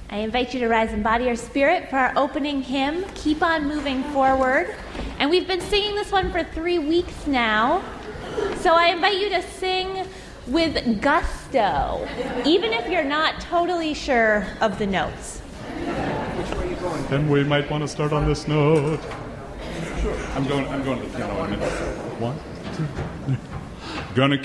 I invite you to rise in body or spirit for our opening hymn, Keep On Moving Forward. And we've been singing this one for 3 weeks now. So I invite you to sing with gusto, even if you're not totally sure of the notes. Then we might want to start on this note. Sure. I'm going to the piano in a minute. 1, 2, 3. Gonna